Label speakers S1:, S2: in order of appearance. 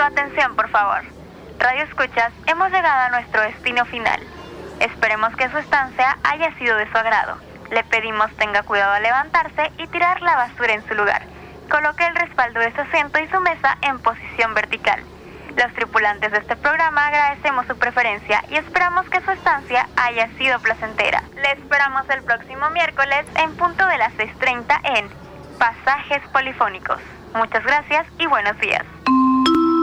S1: atención, por favor. Radio Escuchas, hemos llegado a nuestro destino final. Esperemos que su estancia haya sido de su agrado. Le pedimos tenga cuidado al levantarse y tirar la basura en su lugar. Coloque el respaldo de su asiento y su mesa en posición vertical. Los tripulantes de este programa agradecemos su preferencia y esperamos que su estancia haya sido placentera. Le esperamos el próximo miércoles en punto de las 6:30 en Pasajes Polifónicos. Muchas gracias y buenos días.